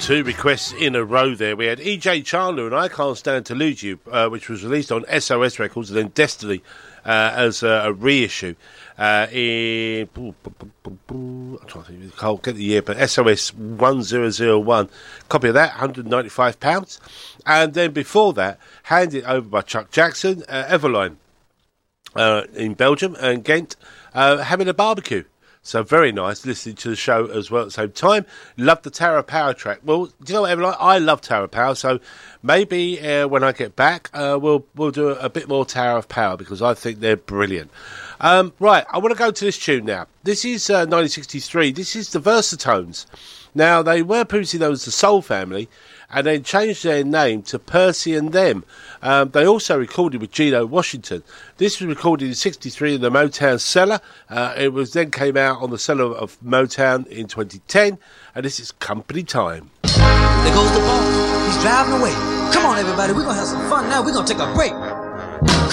Two requests in a row there. We had E.J. Chandler and I Can't Stand to Lose You, which was released on SOS Records, and then Destiny as a reissue in... I'm trying to think, I can't get the year, but SOS 1001. Copy of that, £195. And then before that, handed over by Chuck Jackson, Everline in Belgium and Ghent, having a barbecue. So very nice listening to the show as well at the same time. Love the Tower of Power track. Well, do you know what, Everline? I love Tower of Power, so maybe when I get back, we'll do a bit more Tower of Power because I think they're brilliant. Right, I want to go to this tune now. This is 1963. This is the Versatones. Now, they were previously known as the Soul Family, and then changed their name to Percy and Them. They also recorded with Geno Washington. This was recorded in 63 in the Motown Cellar. It was then came out on the Cellar of Motown in 2010, and this is Company Time. There goes the boss. He's driving away. Come on, everybody. We're going to have some fun now. We're going to take a break.